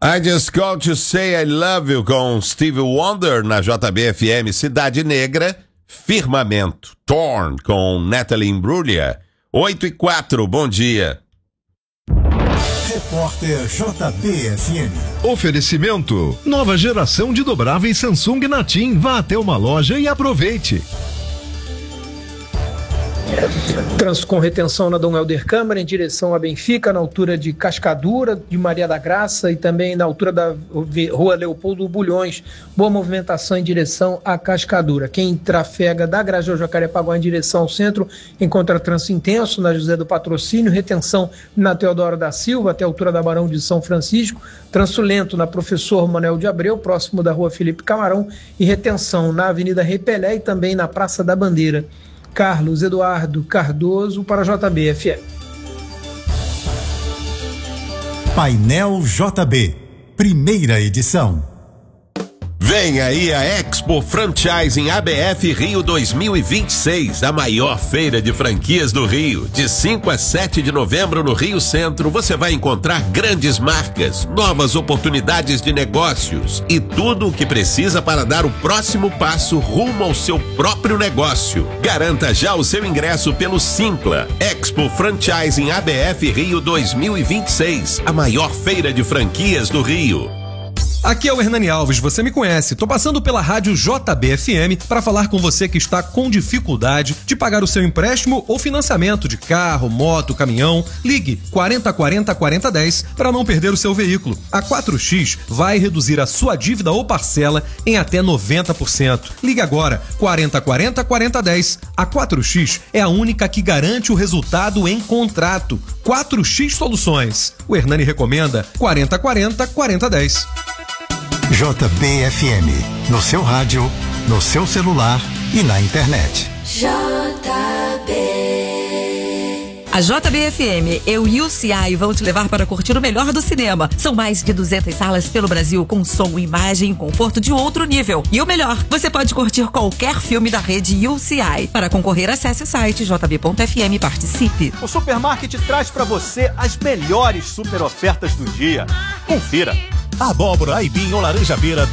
I Just Called to Say I Love You com Stevie Wonder na JBFM. Cidade Negra, Firmamento, Torn com Natalie Imbruglia. 8:04, bom dia. Repórter JBFM. Oferecimento: nova geração de dobráveis Samsung na TIM. Vá até uma loja e aproveite. Trânsito com retenção na Dom Helder Câmara em direção a Benfica, na altura de Cascadura, de Maria da Graça e também na altura da Rua Leopoldo Bulhões. Boa movimentação em direção a Cascadura. Quem trafega da Grajaú Jacarepaguá em direção ao centro encontra trânsito intenso na José do Patrocínio, retenção na Teodoro da Silva até a altura da Barão de São Francisco, trânsito lento na Professor Manuel de Abreu, próximo da Rua Felipe Camarão, e retenção na Avenida Repelé e também na Praça da Bandeira. Carlos Eduardo Cardoso para a JBFM. Painel JB, primeira edição. Vem aí a Expo Franchising ABF Rio 2026, a maior feira de franquias do Rio. De 5 a 7 de novembro no Rio Centro, você vai encontrar grandes marcas, novas oportunidades de negócios e tudo o que precisa para dar o próximo passo rumo ao seu próprio negócio. Garanta já o seu ingresso pelo Simpla. Expo Franchising ABF Rio 2026, a maior feira de franquias do Rio. Aqui é o Hernani Alves, você me conhece. Tô passando pela rádio JBFM para falar com você que está com dificuldade de pagar o seu empréstimo ou financiamento de carro, moto, caminhão. Ligue 4040-4010 para não perder o seu veículo. A 4X vai reduzir a sua dívida ou parcela em até 90%. Ligue agora 4040-4010. A 4X é a única que garante o resultado em contrato. 4X Soluções. O Hernani recomenda 4040-4010. JBFM, no seu rádio, no seu celular e na internet. A JBFM, eu e o UCI vão te levar para curtir o melhor do cinema. São mais de 200 salas pelo Brasil, com som, imagem e conforto de outro nível. E o melhor, você pode curtir qualquer filme da rede UCI. Para concorrer, acesse o site jb.fm e participe. O Supermarket traz para você as melhores super ofertas do dia. Confira. Abóbora, aipim ou laranja beira